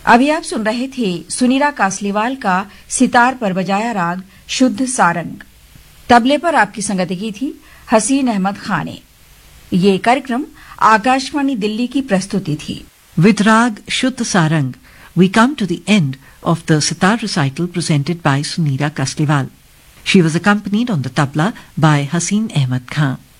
अभी आप सुन रहे थे सुनीरा कासलीवाल का सितार पर बजाया राग शुद्ध सारंग। तबले पर आपकी संगति की थी हसीन अहमद खान ने। ये कार्यक्रम आकाशवाणी दिल्ली की प्रस्तुति थी। With Rag Shuddh Sarang, we come to the end of the sitar recital presented by Sunira Kasliwal. She was accompanied on the tabla by Haseen Ahmad Khan.